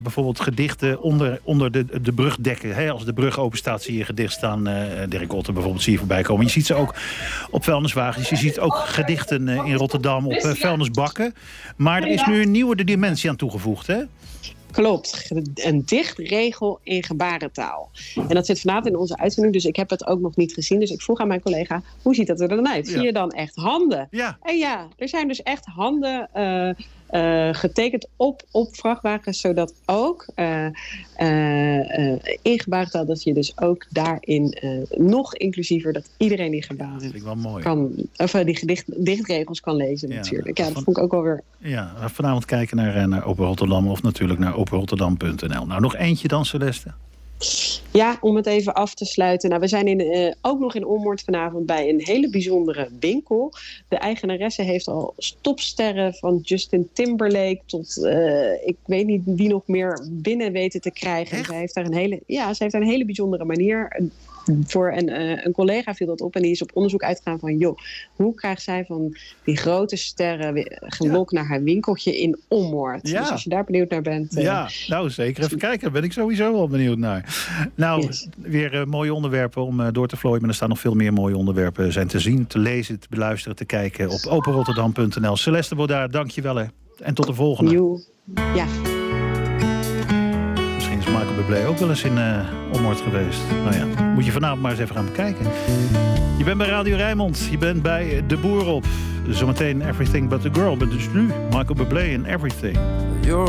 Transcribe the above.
bijvoorbeeld gedichten onder de brugdekken. Hè? Als de brug open staat, zie je gedicht staan. Dirk Otter bijvoorbeeld zie je voorbij komen. Je ziet ze ook op vuilniswagens. Je ziet ook gedichten in Rotterdam op vuilnisbakken. Maar er is nu een nieuwe dimensie aan toegevoegd, hè? Klopt, een dichtregel in gebarentaal. En dat zit vanavond in onze uitzending, dus ik heb het ook nog niet gezien. Dus ik vroeg aan mijn collega, hoe ziet dat er dan uit? Zie je dan echt handen? Ja. En ja, er zijn dus echt handen getekend op vrachtwagens, zodat ook in gebarentaal, dat je dus ook daarin nog inclusiever, dat iedereen die gebaren kan, of die dichtregels kan lezen natuurlijk. Ja, dat vond ik ook wel weer. Ja, vanavond kijken naar Open Rotterdam of natuurlijk naar openrotterdam.nl. Nou, nog eentje dan, Celeste? Ja, om het even af te sluiten. Nou, we zijn ook nog in Ommoord vanavond bij een hele bijzondere winkel. De eigenaresse heeft al topsterren van Justin Timberlake tot ik weet niet wie nog meer binnen weten te krijgen. En zij heeft daar een hele bijzondere manier. Voor een collega viel dat op en die is op onderzoek uitgegaan van hoe krijgt zij van die grote sterren gelokt naar haar winkeltje in Ommoord. Ja. Dus als je daar benieuwd naar bent. Ja, nou zeker even kijken. Daar ben ik sowieso wel benieuwd naar. Nou, weer mooie onderwerpen om door te vlooien. Maar er staan nog veel meer mooie onderwerpen zijn te zien, te lezen, te beluisteren, te kijken op openrotterdam.nl. Celeste Bodard, dank je wel hè. En tot de volgende. Ja. Michael Bublé ook wel eens in Ommoord geweest. Nou ja, moet je vanavond maar eens even gaan bekijken. Je bent bij Radio Rijnmond. Je bent bij De Boer op. Zometeen Everything But The Girl. Maar dus nu Michael Bublé en Everything.